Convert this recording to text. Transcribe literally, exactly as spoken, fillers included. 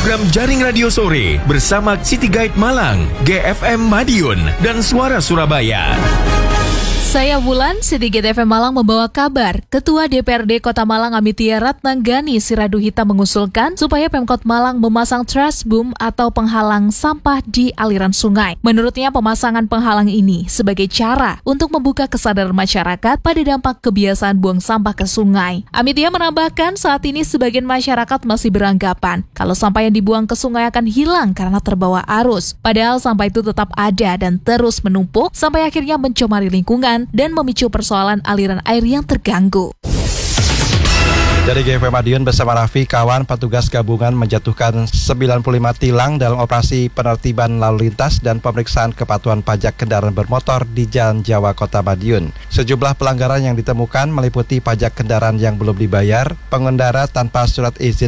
Program Jaring Radio Sore bersama City Guide Malang, G F M Madiun, dan Suara Surabaya. Saya Wulan, City Guide F M Malang membawa kabar. Ketua D P R D Kota Malang Amitia Ratnanggani Siraduhita mengusulkan supaya Pemkot Malang memasang trash boom atau penghalang sampah di aliran sungai. Menurutnya pemasangan penghalang ini sebagai cara untuk membuka kesadaran masyarakat pada dampak kebiasaan buang sampah ke sungai. Amitia menambahkan saat ini sebagian masyarakat masih beranggapan kalau sampah yang dibuang ke sungai akan hilang karena terbawa arus. Padahal sampah itu tetap ada dan terus menumpuk sampai akhirnya mencemari lingkungan dan memicu persoalan aliran air yang terganggu. Dari G F M Madiun bersama Raffi, kawan petugas gabungan menjatuhkan sembilan puluh lima tilang dalam operasi penertiban lalu lintas dan pemeriksaan kepatuhan pajak kendaraan bermotor di Jalan Jawa Kota Madiun. Sejumlah pelanggaran yang ditemukan meliputi pajak kendaraan yang belum dibayar, pengendara tanpa surat izin